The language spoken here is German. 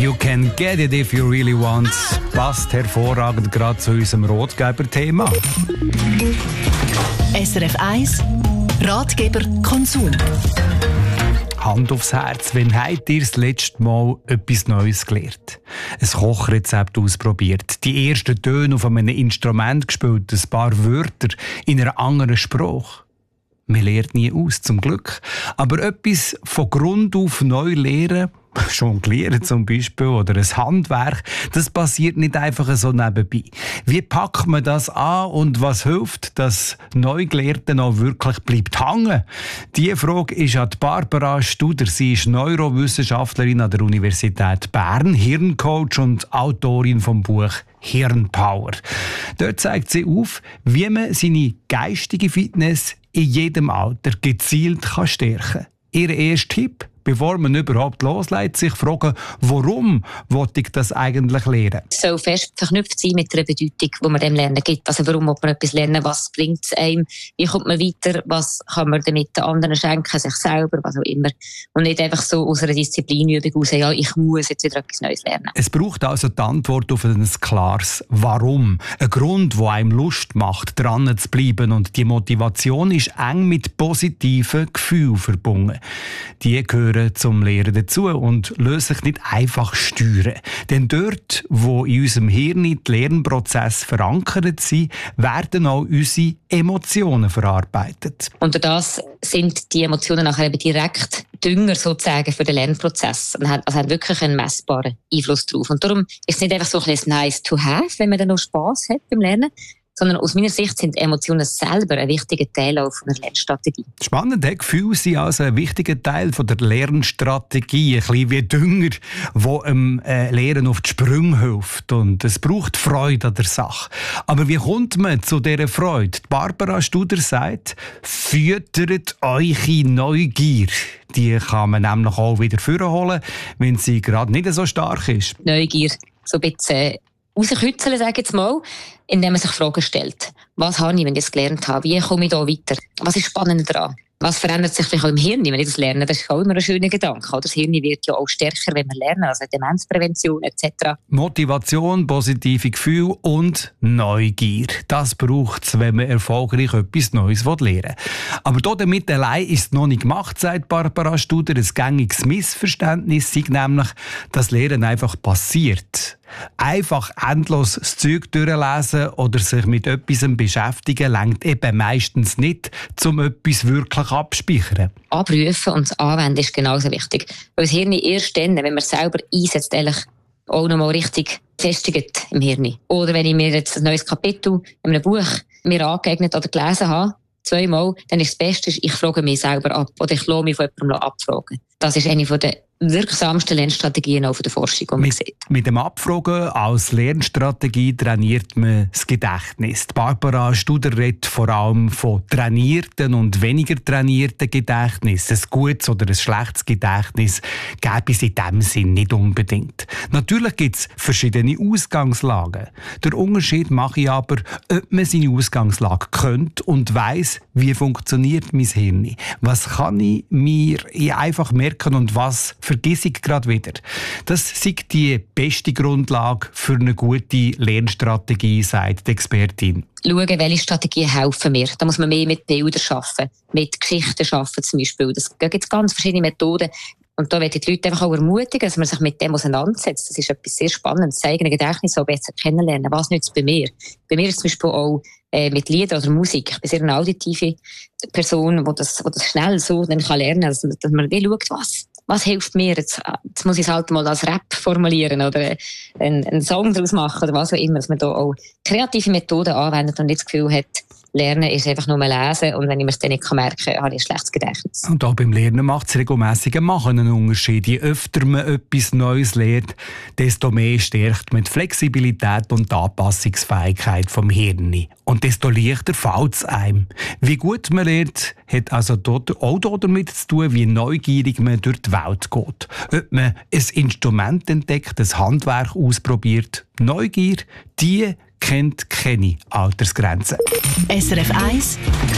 You can get it if you really want. Passt hervorragend gerade zu unserem Ratgeber-Thema. SRF 1 Ratgeber Konsum. Hand aufs Herz, wann habt ihr das letzte Mal etwas Neues gelernt? Ein Kochrezept ausprobiert, die ersten Töne auf einem Instrument gespielt, ein paar Wörter in einer anderen Sprache. Man lernt nie aus, zum Glück. Aber etwas von Grund auf neu lernen, jonglieren zum Beispiel, oder ein Handwerk, das passiert nicht einfach so nebenbei. Wie packt man das an und was hilft, dass Neugelernte noch wirklich bleibt hängen? Diese Frage ist an Barbara Studer. Sie ist Neurowissenschaftlerin an der Universität Bern, Hirncoach und Autorin vom Buch Hirnpower. Dort zeigt sie auf, wie man seine geistige Fitness in jedem Alter gezielt stärken kann. Ihr erster Tipp: bevor man überhaupt loslegt, sich fragen, warum wollte ich das eigentlich lernen? Es soll fest verknüpft sein mit der Bedeutung, die man dem Lernen gibt. Also warum will man etwas lernen, was bringt es einem, wie kommt man weiter, was kann man damit den anderen schenken, sich selber, was auch immer. Und nicht einfach so aus einer Disziplinübung raus, ja, ich muss jetzt wieder etwas Neues lernen. Es braucht also die Antwort auf ein klares Warum. Ein Grund, der einem Lust macht, dran zu bleiben. Und die Motivation ist eng mit positiven Gefühlen verbunden. Die gehören zum Lehren dazu und lassen sich nicht einfach steuern. Denn dort, wo in unserem Hirn die Lernprozesse verankert sind, werden auch unsere Emotionen verarbeitet. Und das sind die Emotionen nachher eben direkt Dünger sozusagen für den Lernprozess. Und also hat wirklich einen messbaren Einfluss drauf. Und darum ist es nicht einfach so ein nice to have, wenn man dann noch Spass hat beim Lernen, sondern aus meiner Sicht sind Emotionen selber ein wichtiger Teil auch von der Lernstrategie. Spannend, Gefühle sind also ein wichtiger Teil von der Lernstrategie. Ein bisschen wie Dünger, der dem Lehren auf die Sprünge hilft. Und es braucht Freude an der Sache. Aber wie kommt man zu dieser Freude? Barbara Studer sagt, füttert eure Neugier. Die kann man nämlich auch wieder vorholen, wenn sie gerade nicht so stark ist. Neugier, so ein bisschen rauskitzeln, sage ich jetzt mal, indem man sich Fragen stellt. Was habe ich, wenn ich das gelernt habe? Wie komme ich da weiter? Was ist spannend daran? Was verändert sich vielleicht auch im Hirn, wenn ich das lerne? Das ist auch immer ein schöner Gedanke. Das Hirn wird ja auch stärker, wenn wir lernen, also Demenzprävention etc. Motivation, positive Gefühle und Neugier. Das braucht es, wenn man erfolgreich etwas Neues lernen will. Aber damit allein ist es noch nicht gemacht, sagt Barbara Studer. Ein gängiges Missverständnis ist nämlich, dass Lernen einfach passiert. Einfach endlos das Zeug durchlesen oder sich mit etwas beschäftigen, reicht eben meistens nicht, um etwas wirklich abzuspeichern. Abrufen und das Anwenden ist genauso wichtig. Weil das Hirn erst dann, wenn man es selber einsetzt, ehrlich auch noch mal richtig festigt im Hirn. Oder wenn ich mir jetzt ein neues Kapitel in einem Buch mir angeeignet oder gelesen habe, 2-mal, dann ist das Beste, ich frage mich selber ab oder ich lasse mich von jemandem abfragen. Das ist eine der wirksamsten Lernstrategien auch von der Forschung, die man sieht. Mit dem Abfragen als Lernstrategie trainiert man das Gedächtnis. Barbara Studer redet vor allem von trainierten und weniger trainierten Gedächtnis. Ein gutes oder ein schlechtes Gedächtnis gäbe es in diesem Sinn nicht unbedingt. Natürlich gibt es verschiedene Ausgangslagen. Der Unterschied mache ich aber, ob man seine Ausgangslage kennt und weiss, wie funktioniert mein Hirn. Was kann ich mir einfach merken und was vergesse ich gerade wieder. Das ist die beste Grundlage für eine gute Lernstrategie, sagt die Expertin. Schauen, welche Strategien helfen mir. Da muss man mehr mit Bildern arbeiten, mit Geschichten arbeiten zum Beispiel. Da gibt es ganz verschiedene Methoden. Und da möchte ich die Leute einfach auch ermutigen, dass man sich mit dem auseinandersetzt. Das ist etwas sehr Spannendes. Das eigene Gedächtnis auch besser kennenlernen. Was nützt es bei mir? Bei mir ist zum Beispiel auch mit Liedern oder Musik. Ich bin sehr eine auditive Person, die das schnell so dann lernen kann. Also, dass man schaut, was hilft mir? Jetzt muss ich es halt mal als Rap formulieren oder einen Song daraus machen oder was auch immer. Dass man da auch kreative Methoden anwendet und nicht das Gefühl hat, Lernen ist einfach nur lesen und wenn ich mir es dann nicht merken kann, habe ich ein schlechtes Gedächtnis. Und auch beim Lernen macht es regelmässig einen Unterschied. Je öfter man etwas Neues lernt, desto mehr stärkt man die Flexibilität und die Anpassungsfähigkeit vom Hirn. Und desto leichter fällt es einem. Wie gut man lernt, hat also auch damit zu tun, wie neugierig man durch die Welt geht. Ob man ein Instrument entdeckt, ein Handwerk ausprobiert. Neugier, die kennt keine Altersgrenzen. SRF 1